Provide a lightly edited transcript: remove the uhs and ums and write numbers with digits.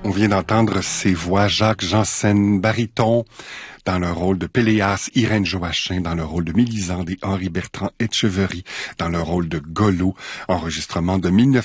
On vient d'entendre ces voix, Jacques Janssen, baryton, dans le rôle de Péléas, Irène Joachim dans le rôle de Mélisande et Henri Bertrand Etcheverry dans le rôle de Golo, enregistrement de